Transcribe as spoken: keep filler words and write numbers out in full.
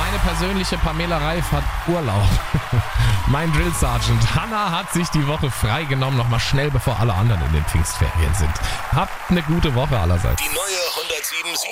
Meine persönliche Pamela Reif hat Urlaub. Mein Drill Sergeant Hanna hat sich die Woche freigenommen, nochmal schnell, bevor alle anderen in den Pfingstferien sind. Habt eine gute Woche allerseits. Die neue hundertsieben Komma sieben